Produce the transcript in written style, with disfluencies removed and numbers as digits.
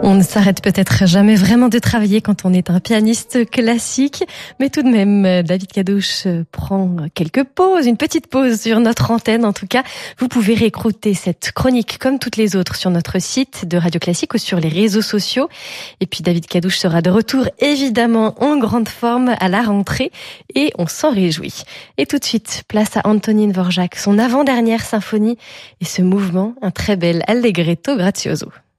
On ne s'arrête peut-être jamais vraiment de travailler quand on est un pianiste classique, mais tout de même, David Cadouche prend quelques pauses, une petite pause sur notre antenne. En tout cas, vous pouvez réécouter cette chronique comme toutes les autres sur notre site de Radio Classique ou sur les réseaux sociaux. Et puis David Cadouche sera de retour évidemment en grande forme à la rentrée et on s'en réjouit. Et tout de suite, place à Antonin Dvorak, son avant-dernière symphonie et ce mouvement, un très bel allegretto grazioso.